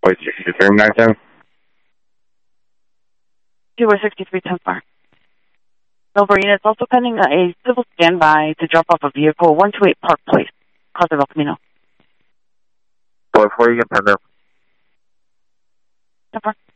Wait, your firm knocked down? 26310 Silver units also pending a civil standby to drop off a vehicle, 128 Park Place, Casa del Camino. Before you get pinned up. Silver.